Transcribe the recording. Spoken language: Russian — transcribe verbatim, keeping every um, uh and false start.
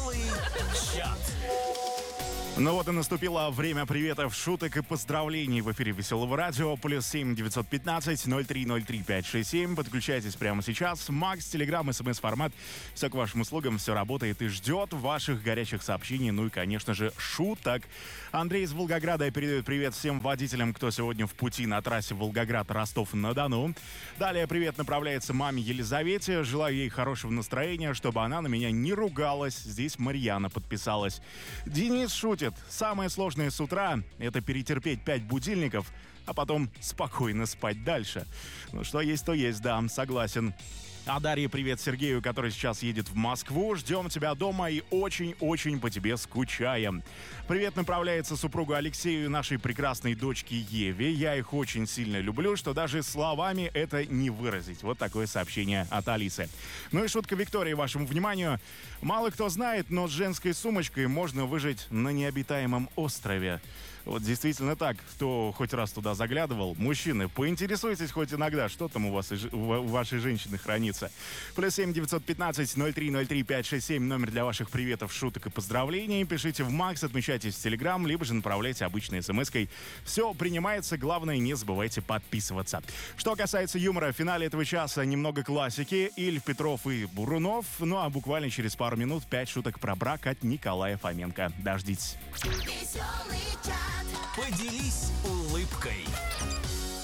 Веселый чат. Ну вот и наступило время приветов, шуток и поздравлений в эфире Веселого радио. Плюс семь девятьсот пятнадцать ноль три ноль три пять шесть семь. Подключайтесь прямо сейчас. Макс, Телеграм, СМС-формат. Все к вашим услугам, все работает и ждет ваших горячих сообщений. Ну и, конечно же, шуток. Андрей из Волгограда передает привет всем водителям, кто сегодня в пути на трассе Волгоград-Ростов-на-Дону. Далее привет направляется маме Елизавете. Желаю ей хорошего настроения, чтобы она на меня не ругалась. Здесь Марьяна подписалась. Денис шутит. Самое сложное с утра — это перетерпеть пять будильников, а потом спокойно спать дальше. Ну, что есть, то есть, да, согласен. А Дарье привет Сергею, который сейчас едет в Москву. Ждем тебя дома и очень-очень по тебе скучаем. Привет направляется супругу Алексею и нашей прекрасной дочке Еве. Я их очень сильно люблю, что даже словами это не выразить. Вот такое сообщение от Алисы. Ну и шутка Виктории вашему вниманию. Мало кто знает, но с женской сумочкой можно выжить на необитаемом острове. Вот действительно так. Кто хоть раз туда заглядывал, мужчины, поинтересуйтесь хоть иногда, что там у вас у вашей женщины хранится. Плюс семь девятьсот пятнадцать ноль три ноль три пять шесть семь, номер для ваших приветов, шуток и поздравлений. Пишите в Макс, отмечайтесь в Телеграм, либо же направляйте обычной смс-кой. Все принимается, главное, не забывайте подписываться. Что касается юмора, в финале этого часа немного классики. Ильф, Петров и Бурунов. Ну а буквально через пару минут пять шуток про брак от Николая Фоменко. Дождитесь. Поделись улыбкой.